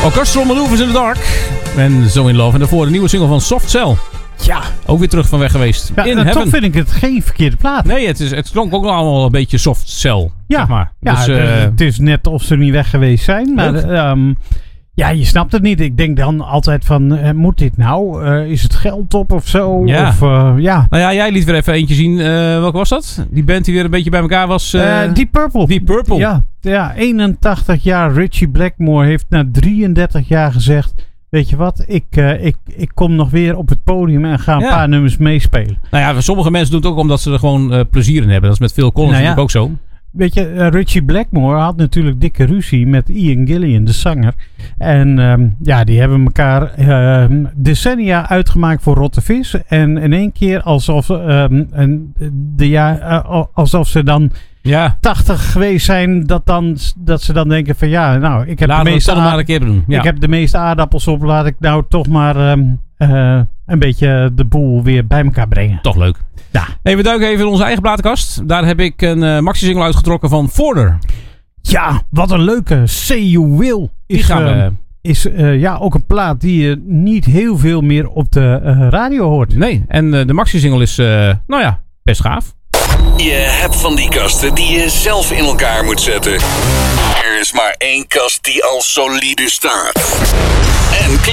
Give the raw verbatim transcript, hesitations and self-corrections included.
Orchestral Maneuvers in the Dark. En So in Love. En daarvoor de nieuwe single van Soft Cell. Ja. Ook weer terug van weg geweest. Ja, in uh, Heaven. Toch vind ik het geen verkeerde plaat. Nee, het, is, het klonk ook allemaal een beetje Soft Cell. Ja, zeg maar. ja dus, het, uh, het is net of ze niet weg geweest zijn. Maar um, ja, je snapt het niet. Ik denk dan altijd van, uh, moet dit nou? Uh, is het geld op of zo? Ja. Of, uh, ja. Nou ja, jij liet weer even eentje zien. Uh, welke was dat? Die band die weer een beetje bij elkaar was. Uh, Uh, Deep Purple. Deep Purple. Ja, ja, eenentachtig jaar Richie Blackmore heeft na drieëndertig jaar gezegd... Weet je wat, ik, uh, ik, ik kom nog weer op het podium en ga een Ja. paar nummers meespelen. Nou ja, sommige mensen doen het ook omdat ze er gewoon uh, plezier in hebben. Dat is met Phil Collins Nou ja. natuurlijk ook zo. Weet je, uh, Richie Blackmore had natuurlijk dikke ruzie met Ian Gillan, de zanger. En um, ja, die hebben elkaar uh, decennia uitgemaakt voor rotte vis. En in één keer alsof, um, een, de ja, uh, alsof ze dan Ja. tachtig geweest zijn, dat, dan, dat ze dan denken van ja, nou, ik heb, Laten de we het meeste, toch maar aard- een keer doen. Ja. ik heb de meeste aardappels op. Laat ik nou toch maar um, uh, een beetje de boel weer bij elkaar brengen. Toch leuk. Ja. Hey, we duiken even in onze eigen platenkast. Daar heb ik een uh, maxi-single uitgetrokken van Forder. Ja, wat een leuke Say You Will. Die Is, gaan we... uh, is uh, ja, ook een plaat die je niet heel veel meer op de uh, radio hoort. Nee, en uh, de maxi-single is, uh, nou ja, best gaaf. Je hebt van die kasten die je zelf in elkaar moet zetten. Er is maar één kast die al solide staat. En